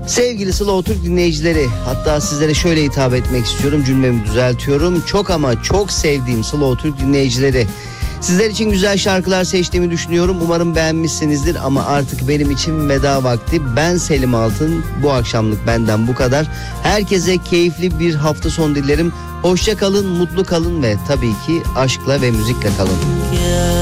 Sevgili Slow Türk dinleyicileri, hatta sizlere şöyle hitap etmek istiyorum, cümlemi düzeltiyorum. Çok ama çok sevdiğim Slow Türk dinleyicileri, sizler için güzel şarkılar seçtiğimi düşünüyorum. Umarım beğenmişsinizdir ama artık benim için veda vakti. Ben Selim Altın, bu akşamlık benden bu kadar. Herkese keyifli bir hafta sonu dilerim. Hoşça kalın, mutlu kalın ve tabii ki aşkla ve müzikle kalın.